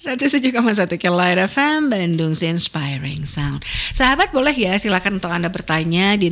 107,1 Kilowatt FM Bandung Inspiring Sound. Sahabat boleh ya silakan untuk Anda bertanya di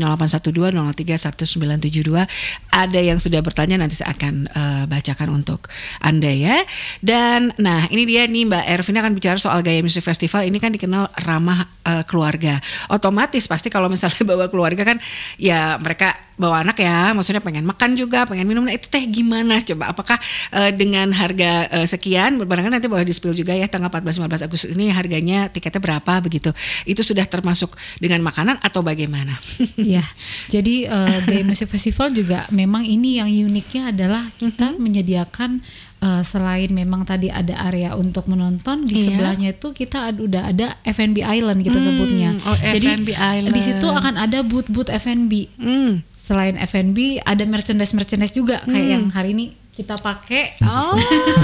0812-03-1972. Ada yang sudah bertanya nanti saya akan bacakan untuk Anda ya. Dan nah ini dia nih Mbak Ervina akan bicara soal Gaya Music Festival. Ini kan dikenal ramah keluarga. Otomatis pasti kalau misalnya bawa keluarga kan ya mereka bawa anak ya, maksudnya pengen makan juga, pengen minum. Nah itu teh gimana coba? Apakah dengan harga sekian, barangkali nanti boleh di-spill juga ya, tanggal 14-15 Agustus ini harganya tiketnya berapa begitu? Itu sudah termasuk dengan makanan atau bagaimana? Ya, jadi Gaya Music Festival juga memang ini yang uniknya adalah kita menyediakan selain memang tadi ada area untuk menonton, di sebelahnya itu kita udah ada F&B Island kita sebutnya. Jadi di situ akan ada booth-booth F&B. Selain F&B ada merchandise juga kayak yang hari ini kita pakai. Oh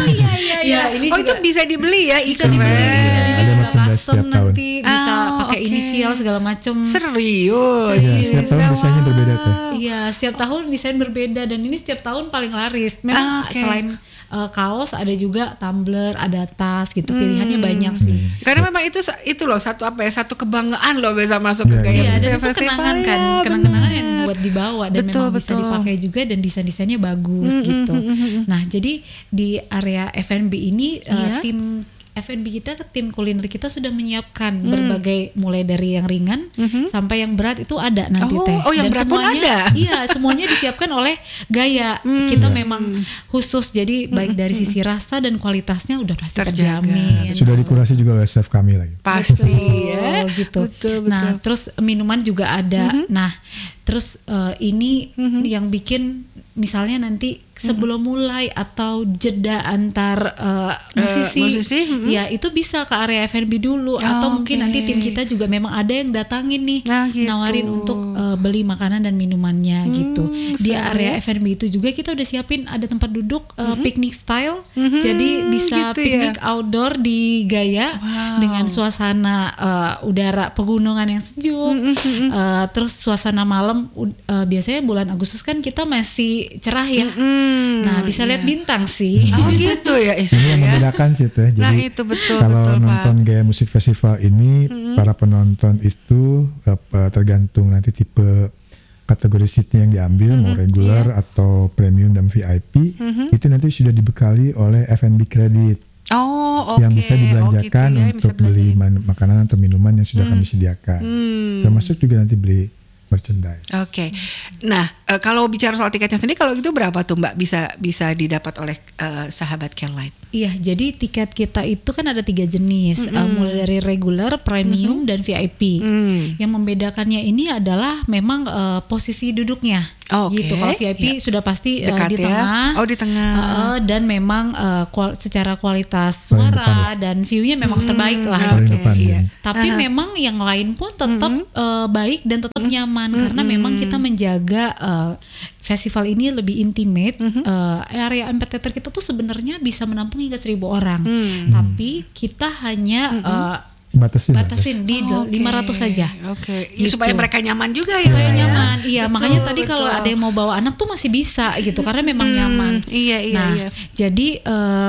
iya. Ini juga, itu bisa dibeli ya, bisa dibeli. Dan ini ada juga custom nanti bisa pakai okay. inisial segala macam. Serius. Setiap tahun desainnya berbeda tuh. Iya, setiap tahun desain berbeda dan ini setiap tahun paling laris. Memang selain kaos ada juga tumbler, ada tas gitu. Pilihannya banyak sih. Karena memang itu loh satu kebanggaan loh bisa masuk ke Gaya dan itu kenangan kan, kenangan yang buat dibawa dan memang bisa dipakai juga dan desain-desainnya bagus gitu. Nah, jadi di area F&B ini tim F&B kita, tim kuliner kita sudah menyiapkan berbagai mulai dari yang ringan sampai yang berat itu ada nanti teh. Oh, yang dan berat pun ada. Iya, semuanya disiapkan oleh Gaya. Kita memang khusus jadi baik dari sisi rasa dan kualitasnya udah pasti terjamin. Sudah dikurasi juga oleh chef kami lagi. Pasti ya. Gitu. Betul. Nah, terus minuman juga ada. Nah, terus ini yang bikin misalnya nanti sebelum mulai atau jeda antar musisi ya itu bisa ke area F&B dulu atau mungkin nanti tim kita juga memang ada yang datangin nih nawarin untuk beli makanan dan minumannya gitu. Di area F&B itu juga kita udah siapin ada tempat duduk piknik style, jadi bisa gitu piknik outdoor di Gaya dengan suasana udara pegunungan yang sejuk, terus suasana malam biasanya bulan Agustus kan kita masih cerah ya. Nah bisa lihat bintang sih. Oh gitu ya. Ini yang membedakan sih teh. Jadi itu betul, kalau nonton Gaya Music Festival ini para penonton itu tergantung nanti tipe kategori seatnya yang diambil, mau regular atau premium dan VIP, itu nanti sudah dibekali oleh F&B kredit. Yang bisa dibelanjakan untuk beli makanan atau minuman yang sudah kami sediakan. Termasuk juga nanti beli merchandise. Oke. Nah, kalau bicara soal tiketnya sendiri, kalau gitu berapa tuh Mbak bisa didapat oleh sahabat Caroline? Iya, jadi tiket kita itu kan ada 3 jenis, mulai dari regular, premium, dan VIP. Yang membedakannya ini adalah memang posisi duduknya. Gitu. Kalau VIP sudah pasti di tengah. Di tengah. Dan memang secara kualitas suara dan view-nya memang terbaik lah. Tapi memang yang lain pun tetap baik dan tetap nyaman karena memang kita menjaga festival ini lebih intimate. Area amphitheater kita tuh sebenarnya bisa menampung hingga 1,000 orang. Tapi kita hanya batasin di 500 saja. Gitu. Supaya mereka nyaman juga ya. Supaya nyaman. Iya, makanya tadi kalau ada yang mau bawa anak tuh masih bisa gitu karena memang nyaman. Iya. Jadi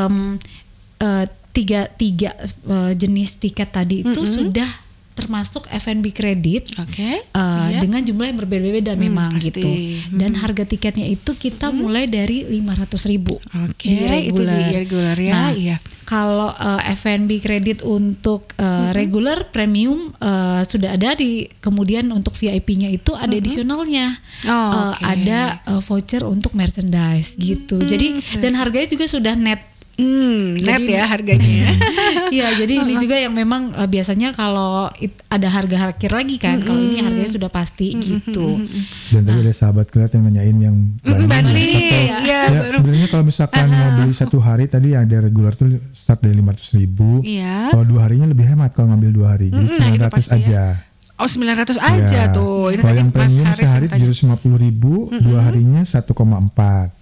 tiga jenis tiket tadi itu sudah termasuk F&B kredit dengan jumlah yang berbeda-beda memang gitu. Dan harga tiketnya itu kita mulai dari 500.000 di regular. Nah, kalau F&B kredit untuk regular premium sudah ada kemudian untuk VIP-nya itu ada additionalnya. Ada voucher untuk merchandise gitu. Jadi dan harganya juga sudah net. Net ya harganya. Iya, jadi ini juga yang memang biasanya kalau ada harga akhir lagi kan, kalau ini harganya sudah pasti gitu. Dan tadi ada sahabat Kilat yang nanyain yang bundling. Sebenarnya kalau misalkan mau beli 1 hari tadi ada regular tuh start dari 500.000. Kalau 2 harinya lebih hemat kalau ngambil 2 hari, jadi 900 aja. 900 aja tuh. Kalau yang premium sehari 750.000, 2 harinya 1,4.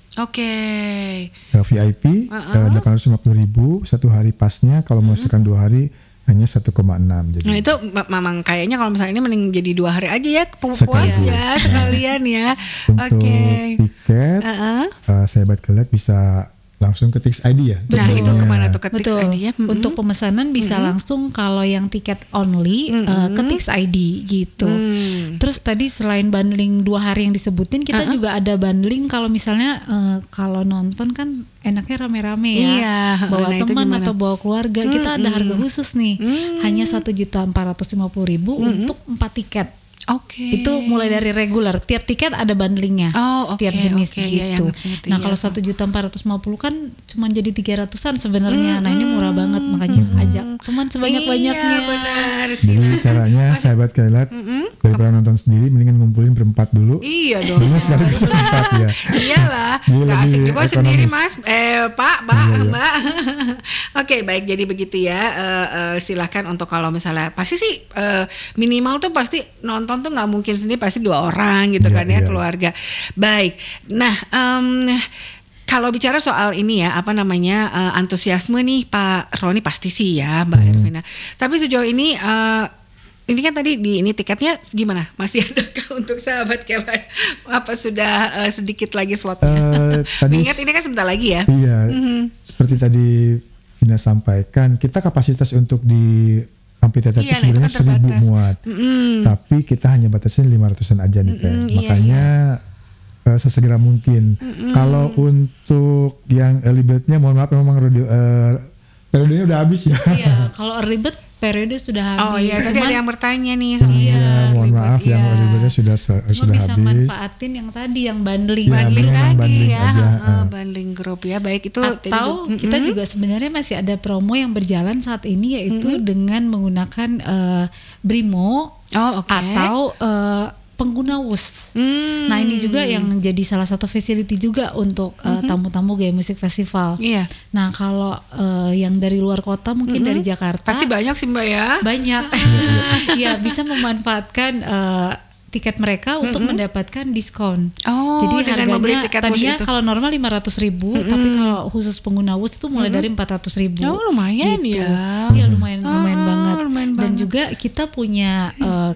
VIP 850.000 1 hari pasnya, kalau mau misalkan 2 hari hanya 1,6. Jadi. Nah itu memang kayaknya kalau misalnya ini mending jadi 2 hari aja ya, puas ya sekalian ya. Untuk tiket sahabat Kilat bisa langsung ke Tix ID ya. Nah itu kemana tuh ke Tix Betul. ID ya? Untuk pemesanan bisa langsung, kalau yang tiket only ke Tix ID gitu. Terus tadi selain bundling 2 hari yang disebutin, kita juga ada bundling kalau misalnya kalau nonton kan enaknya rame-rame ya. Iya, Bawa nah, teman atau bawa keluarga. Kita ada harga khusus nih. Hanya 1.450.000 untuk 4 tiket. Oke. Itu mulai dari regular, tiap tiket ada bundlingnya, tiap jenis gitu. Nah kalau 1.450.000 kan cuma jadi 300-an sebenarnya. Nah ini murah banget, makanya ajak teman sebanyak-banyaknya. Iya benar. Jadi caranya sahabat Kelet daripada nonton sendiri, mendingan ngumpulin berempat dulu. Iya dong. Baru bisa berempat ya. Iyalah. Jadi Gak asik juga ekonomis. sendiri Mas. Pak, Mbak. Oke, baik, jadi begitu ya. Silahkan untuk kalau misalnya pasti sih minimal tuh pasti nonton tuh nggak mungkin sendiri, pasti 2 orang gitu kan ya, keluarga. Baik. Nah, kalau bicara soal ini ya, apa namanya, antusiasme nih Pak Roni pasti sih ya Mbak Ervina. Tapi sejauh ini kan tadi di ini tiketnya gimana? Masih adakah untuk sahabat Kelet? Apa sudah sedikit lagi slotnya? Ingat ini kan sebentar lagi ya. Iya. Seperti tadi Vina sampaikan, kita kapasitas untuk di amphitheater itu sebenarnya 1.000 muat. Tapi kita hanya batasin 500-an aja nih Teh. Makanya sesegera mungkin. Kalau untuk yang early bird-nya, mohon maaf memang periodenya udah habis ya. Iya, kalau early bird periode sudah habis. Oh iya, tadi ada yang bertanya nih. Iya, mohon maaf yang early bird-nya sudah bisa habis. manfaatin yang tadi, yang bundling. Ya, Bundling tadi bundling ya, aja. bundling grup ya, baik itu. Atau kita juga sebenarnya masih ada promo yang berjalan saat ini, yaitu dengan menggunakan Brimo atau pengguna WUS. Nah ini juga yang menjadi salah satu facility juga untuk tamu-tamu Gaya Musik Festival. Iya. Nah kalau yang dari luar kota, mungkin dari Jakarta, pasti banyak sih Mbak ya. banyak. Ya bisa memanfaatkan tiket mereka untuk mendapatkan diskon. dengan Jadi harganya membeli tiket tadinya WUS itu. kalau normal 500.000, tapi kalau khusus pengguna WUS itu mulai dari 400.000. Oh lumayan gitu. ya. Iya lumayan banget. Lumayan Dan banget. juga kita punya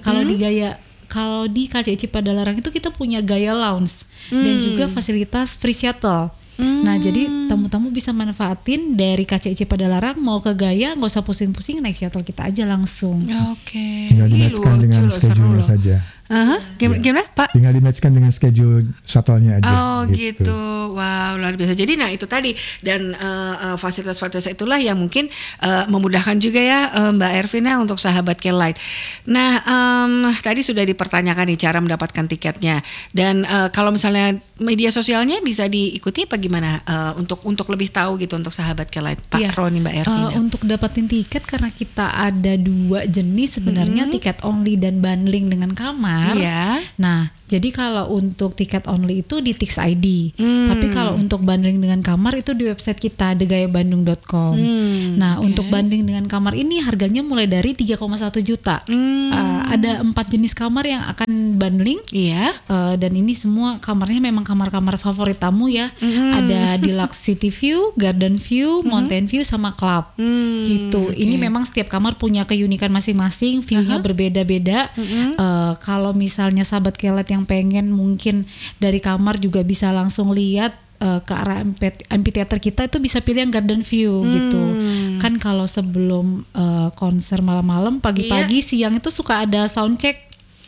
kalau di KCI Padalarang itu kita punya Gaya Lounge dan juga fasilitas free shuttle. Nah jadi tamu-tamu bisa manfaatin dari KCI Padalarang mau ke Gaya, nggak usah pusing-pusing, naik shuttle kita aja langsung. Oke. Tinggal di-matchkan dengan schedule-nya saja. Gimana Pak? Tinggal di-matchkan dengan schedule shuttle-nya aja. Oh gitu. Wow, luar biasa. Jadi nah itu tadi, dan fasilitas-fasilitas itulah yang mungkin memudahkan juga ya Mbak Ervina untuk sahabat Kelet. Nah tadi sudah dipertanyakan nih cara mendapatkan tiketnya, dan kalau misalnya media sosialnya bisa diikuti apa gimana untuk lebih tahu gitu untuk sahabat Kelet, Pak Roni, Mbak Ervina. Untuk dapetin tiket, karena kita ada 2 jenis sebenarnya, tiket only dan bundling dengan kamar. Iya. Nah, jadi kalau untuk tiket only itu di Tix ID. Tapi kalau untuk bundling dengan kamar itu di website kita degayabandung.com. Nah, untuk bundling dengan kamar ini harganya mulai dari 3,1 juta. Ada 4 jenis kamar yang akan bundling. Iya. Dan ini semua kamarnya memang kamar-kamar favorit tamu ya. Ada deluxe city view, garden view, mountain view, sama club. Gitu. Ini memang setiap kamar punya keunikan masing-masing, view-nya berbeda-beda. Kalau misalnya sahabat Kelet yang pengen mungkin dari kamar juga bisa langsung lihat ke arah amphitheater kita, itu bisa pilih yang garden view gitu. Kan kalau sebelum konser malam-malam, pagi-pagi, siang itu suka ada sound check.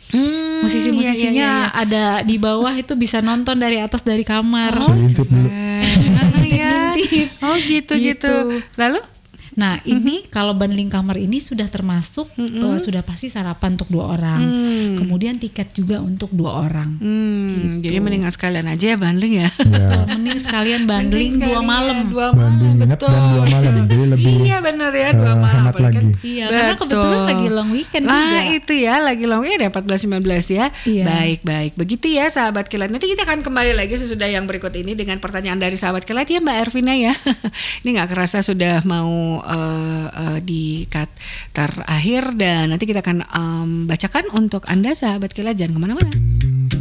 Musisi-musisinya ada di bawah, itu bisa nonton dari atas dari kamar. Selintip dulu. Ngintip. Oh gitu. Lalu? Nah ini kalau bundling kamar ini sudah termasuk sudah pasti sarapan untuk 2 orang, kemudian tiket juga untuk 2 orang. Gitu. Jadi mendingan sekalian aja ya bundling ya. Mending sekalian bundling 2 malam. Bundling nginep dan 2 malam, jadi lebih iya benar ya, 2 malam hemat lagi. Iya, karena kebetulan lagi long weekend juga. Nah itu ya, lagi long weekend ya, 14-15 ya. Iya. Baik. Begitu ya sahabat Kelet. Nanti kita akan kembali lagi sesudah yang berikut ini dengan pertanyaan dari sahabat Kelet ya Mbak Ervina ya. Ini gak kerasa sudah mau di kata terakhir, dan nanti kita akan bacakan untuk Anda sahabat Kelet. Jangan kemana-mana.